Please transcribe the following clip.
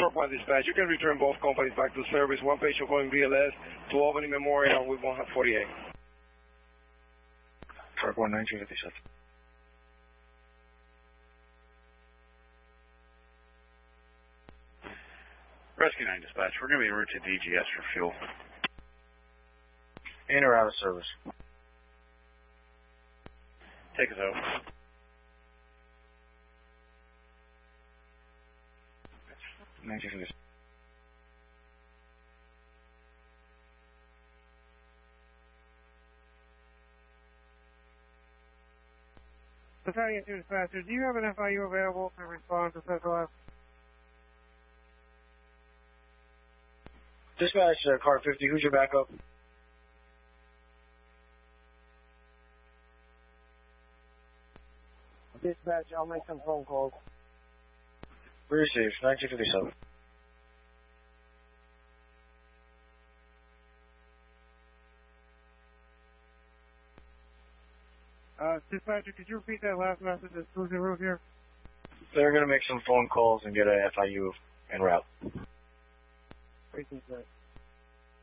Truck 1 dispatch. You can return both companies back to service. One patient going BLS to Albany Memorial with 148. Truck 1, 1957. Rescue 9 dispatch, we're going to be en route to DGS for fuel. In or out of service? Take us out. Battalion 2 dispatcher, do you have an FIU available to respond to Central F? Dispatch, car 50, who's your backup? Dispatch, I'll make some phone calls. Received, 1957. Dispatcher, could you repeat that last message? It's Susan Roof here. They're going to make some phone calls and get a FIU en route. Appreciate that.